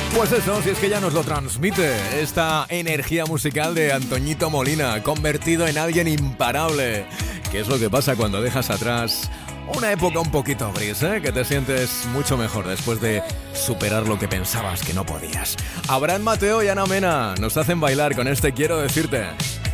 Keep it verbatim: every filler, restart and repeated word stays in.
Pues eso, si es que ya nos lo transmite esta energía musical de Antoñito Molina, convertido en alguien imparable. ¿Qué es lo que pasa cuando dejas atrás una época un poquito gris, eh? Que te sientes mucho mejor después de superar lo que pensabas que no podías? Abraham Mateo y Ana Mena nos hacen bailar con este Quiero Decirte.